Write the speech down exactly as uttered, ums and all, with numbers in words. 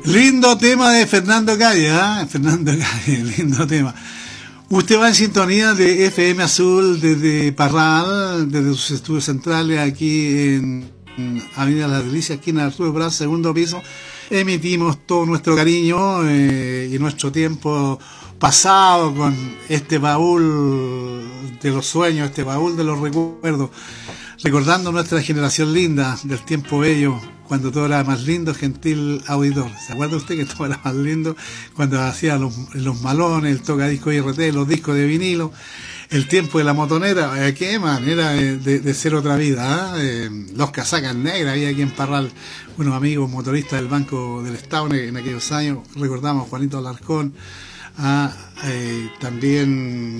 Lindo tema de Fernando Calle, ¿eh? Fernando Calle, lindo tema. Usted va en sintonía de F M Azul desde Parral, desde sus estudios centrales aquí en Avenida Las Delicias, esquina de Arturo Prat, segundo piso. Emitimos todo nuestro cariño eh, y nuestro tiempo pasado con este baúl de los sueños, este baúl de los recuerdos, recordando nuestra generación linda del tiempo bello, cuando todo era más lindo, gentil auditor. ¿Se acuerda usted que todo era más lindo cuando hacía los, los malones, el tocadisco I R T, los discos de vinilo, el tiempo de la motonera? Eh, qué manera de, de, de ser otra vida, ¿eh? Eh, los casacas negras, había aquí en Parral unos amigos motoristas del Banco del Estado en aquellos años. Recordamos a Juanito Alarcón, ah, eh, también